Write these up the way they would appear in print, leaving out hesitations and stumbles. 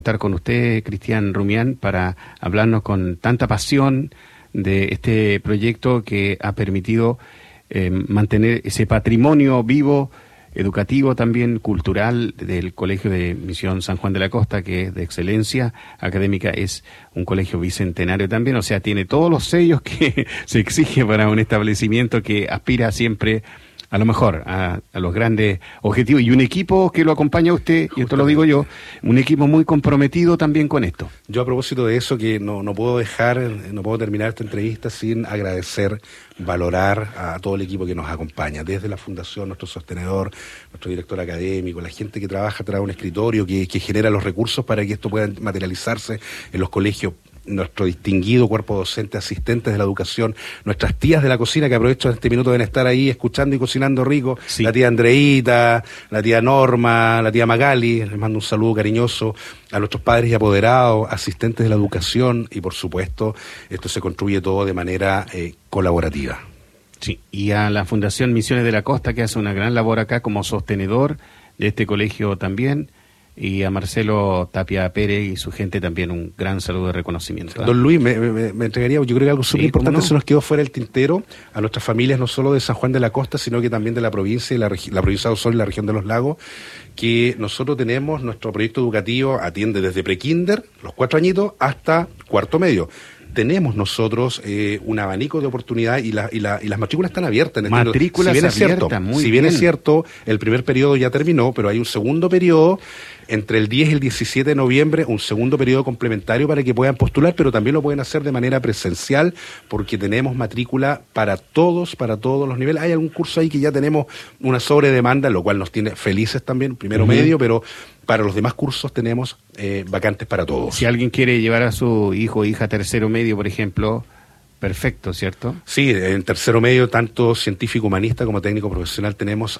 Estar con usted, Cristian Rumián, para hablarnos con tanta pasión de este proyecto que ha permitido mantener ese patrimonio vivo, educativo también, cultural, del Colegio de Misión San Juan de la Costa, que es de excelencia académica, es un colegio bicentenario también, o sea, tiene todos los sellos que se exige para un establecimiento que aspira siempre a lo mejor, a los grandes objetivos, y un equipo que lo acompaña a usted, y esto lo digo yo, un equipo muy comprometido también con esto. Yo a propósito de eso, que no puedo terminar esta entrevista sin agradecer, valorar a todo el equipo que nos acompaña, desde la Fundación, nuestro sostenedor, nuestro director académico, la gente que trabaja tras un escritorio, que genera los recursos para que esto pueda materializarse en los colegios, nuestro distinguido cuerpo docente, asistentes de la educación, nuestras tías de la cocina, que aprovecho este minuto, deben estar ahí escuchando y cocinando rico, sí. La tía Andreita, la tía Norma, la tía Magali, les mando un saludo cariñoso, a nuestros padres y apoderados, asistentes de la educación, y por supuesto, esto se construye todo de manera colaborativa. Sí, y a la Fundación Misiones de la Costa, que hace una gran labor acá como sostenedor de este colegio también, y a Marcelo Tapia Pérez y su gente también un gran saludo de reconocimiento. Don Luis, me entregaría, yo creo que algo súper importante se nos quedó fuera el tintero, a nuestras familias no solo de San Juan de la Costa, sino que también de la provincia y la provincia de Osorno y la región de los lagos, que nosotros tenemos nuestro proyecto educativo, atiende desde prekinder, los 4 añitos, hasta cuarto medio. Tenemos nosotros un abanico de oportunidad y las matrículas están abiertas. Matrículas abiertas, muy bien. Si bien es cierto, el primer periodo ya terminó, pero hay un segundo periodo entre el 10 y el 17 de noviembre, un segundo periodo complementario para que puedan postular, pero también lo pueden hacer de manera presencial, porque tenemos matrícula para todos los niveles. Hay algún curso ahí que ya tenemos una sobredemanda, lo cual nos tiene felices también, primero medio, pero para los demás cursos tenemos vacantes para todos. Si alguien quiere llevar a su hijo o hija a tercero medio, por ejemplo, perfecto, ¿cierto? Sí, en tercero medio, tanto científico humanista como técnico profesional, tenemos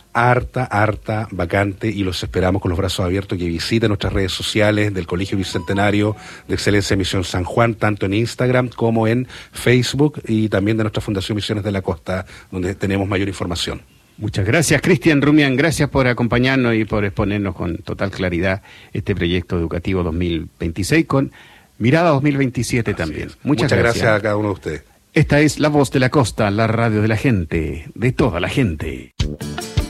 harta vacante, y los esperamos con los brazos abiertos, que visiten nuestras redes sociales del Colegio Bicentenario de Excelencia Misión San Juan, tanto en Instagram como en Facebook, y también de nuestra Fundación Misiones de la Costa, donde tenemos mayor información. Muchas gracias, Cristian Rumián, gracias por acompañarnos y por exponernos con total claridad este proyecto educativo 2026 con mirada 2027 también. Muchas gracias a cada uno de ustedes. Esta es La Voz de la Costa, la radio de la gente, de toda la gente.